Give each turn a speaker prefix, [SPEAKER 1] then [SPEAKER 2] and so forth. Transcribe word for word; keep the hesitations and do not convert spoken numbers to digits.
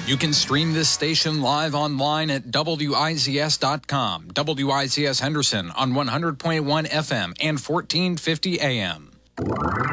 [SPEAKER 1] You can stream this station live online at W I Z S dot com. W I Z S Henderson on one hundred point one F M and fourteen fifty A M.